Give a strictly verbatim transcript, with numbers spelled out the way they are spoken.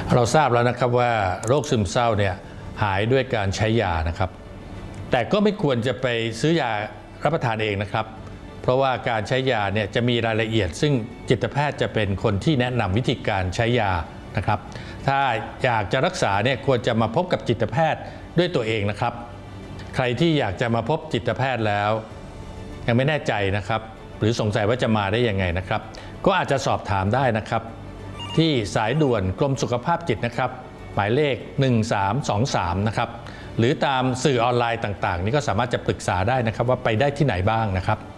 เราทราบแล้วนะครับว่าโรคซึมเศร้าเนี่ยหายด้วยการใช้ยานะครับแต่ก็ไม่ควรจะไปซื้อยารับประทานเองนะครับเพราะว่าการใช้ยาเนี่ยจะมีรายละเอียดซึ่งจิตแพทย์จะเป็นคนที่แนะนำวิธีการใช้ยานะครับถ้าอยากจะรักษาเนี่ยควรจะมาพบกับจิตแพทย์ด้วยตัวเองนะครับใครที่อยากจะมาพบจิตแพทย์แล้วยังไม่แน่ใจนะครับหรือสงสัยว่าจะมาได้ยังไงนะครับก็อาจจะสอบถามได้นะครับที่สายด่วนกรมสุขภาพจิตนะครับหมายเลขหนึ่งสามสองสามนะครับหรือตามสื่อออนไลน์ต่างๆนี่ก็สามารถจะปรึกษาได้นะครับว่าไปได้ที่ไหนบ้างนะครับ